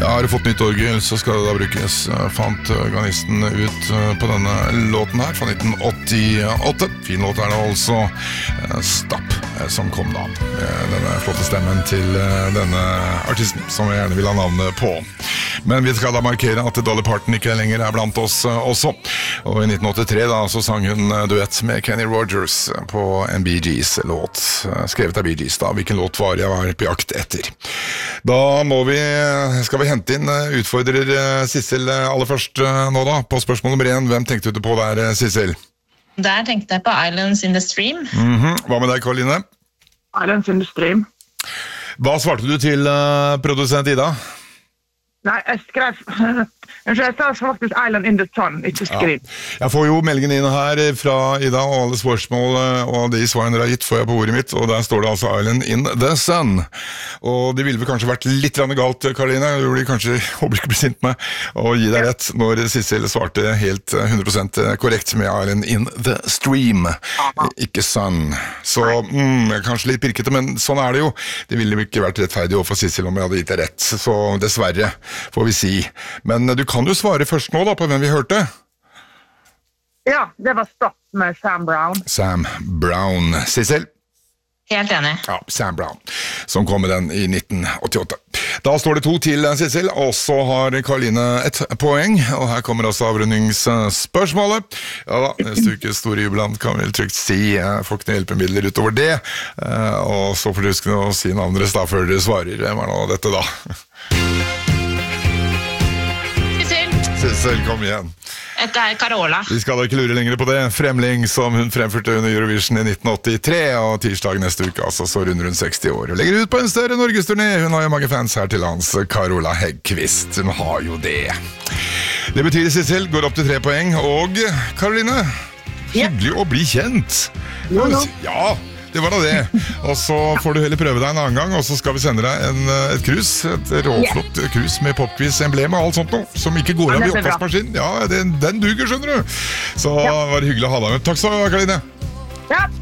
Har du fått nytt orgel, så skal det da brukes. Fant organisten ut på denne låten her fra 1988. Fin låt det altså. Stopp, som kom da med denne flotte stemmen til denne artisten, som jeg gjerne vil ha navnet på. Men vi skal da markere at Dolly Parton ikke lenger blant oss også. Og i 1983 da, så sang hun duett med Kenny Rogers på en Bee Gees låt, skrevet av Bee Gees da. Hvilken låt var jeg var på jakt etter? Da skal vi hente inn utfordrer Sissel aller først nå da, på spørsmål nummer 1. Hvem tenkte du på der, Sissel? Der tenkte jeg på Islands in the Stream. Hva med deg, Karoline? Islands in the Stream. Hva svarte du til produsent Ida? Nei, jeg skrev... Jeg sa faktisk Island in the Sun, ikke Stream. Ja. Jeg får jo meldingen inn her fra Ida, og alle spørsmål og de svarene dere har gitt får jeg på ordet mitt, og der står det altså Island in the Sun. Og det ville vel kanskje vært litt galt, Karoline, du blir kanskje håper ikke bli sint med å gi deg rett når Sissel svarte helt 100% korrekt med Island in the Stream, ikke Sun. Så kanskje litt pirkete, men sånn det jo. Det ville ikke vært rettferdig overfor Sissel om jeg hadde gitt deg rett, så dessverre får vi si. Men du kan jo svare først nå da på hvem vi hørte. Ja, det var Stopp med Sam Brown. Sam Brown. Sissel? Helt enig. Ja, Sam Brown, som kom med den i 1988. Da står det 2 til Sissel, og så har Karoline 1 poeng, og her kommer altså avrundingsspørsmålet. Ja da, neste ukes store jubilant kan vel trygt si, får ikke noe hjelpemidler utover det, og så får du huske å si navnet deres da, før dere svarer. Hvem nå dette da? Sissel, kom igjen. Dette Carola. Vi skal da ikke lure lenger på det. Fremling som hun fremførte under Eurovision i 1983, og tirsdag neste uke altså, så runder hun 60 år. Hun legger ut på en større Norgesturné. Hun har jo mange fans her til lands. Carola Häggkvist, hun har jo det. Det betyr Sissel går opp til 3 poeng, og Karoline, hyggelig å bli kjent. Ja, det var da det. Og så får du heller prøve deg en annen gang, og så skal vi sende deg et krus, et råflott krus med popquiz-emblem og alt sånt noe, som ikke går av i oppvaskmaskinen. Ja, den duger, skjønner du. Så var det hyggelig å ha deg med. Takk så, Karoline. Ja.